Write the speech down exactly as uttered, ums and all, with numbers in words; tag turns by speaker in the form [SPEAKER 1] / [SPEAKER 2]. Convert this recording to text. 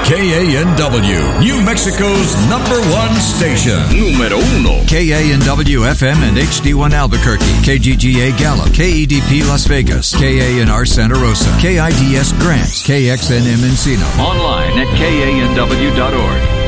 [SPEAKER 1] K A N W, New Mexico's number one station.
[SPEAKER 2] Número uno.
[SPEAKER 3] K A N W F M and H D one Albuquerque, K G G A Gallup, K E D P Las Vegas, K A N R Santa Rosa, K I D S Grants, K X N M Encino.
[SPEAKER 2] Online at K A N W dot org.